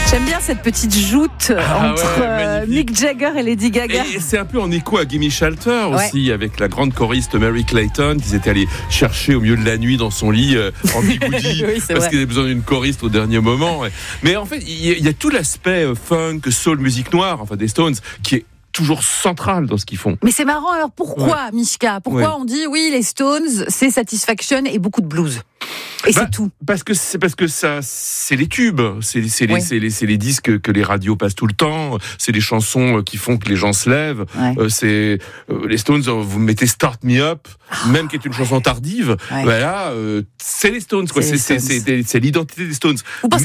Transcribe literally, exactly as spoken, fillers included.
J'aime bien cette petite joute Ah entre ouais, euh, Mick Jagger et Lady Gaga. Et c'est un peu en écho à Gimme Shelter Ouais. aussi, avec la grande choriste Mary Clayton, qu'ils étaient allés chercher au milieu de la nuit dans son lit euh, en bigoudi, Oui, c'est parce vrai. qu'ils avaient besoin d'une choriste au dernier moment. Ouais. Mais en fait, il y, a- il y a tout l'aspect euh, funk, soul, musique noire, enfin des Stones, qui est toujours central dans ce qu'ils font. Mais c'est marrant, alors pourquoi, Mishka Pourquoi Ouais. on dit, oui, les Stones, c'est Satisfaction et beaucoup de blues et Bah, c'est tout. Parce que c'est parce que ça, c'est les tubes, c'est, c'est, les, Oui. c'est, les, c'est les disques que les radios passent tout le temps, c'est les chansons qui font que les gens se lèvent. Ouais. Euh, c'est euh, les Stones. Vous mettez Start Me Up, même qui est une chanson tardive. Ouais. Voilà, euh, c'est les Stones. Quoi. C'est C'est, les c'est, Stones. c'est, c'est, c'est l'identité des Stones. Vous pensez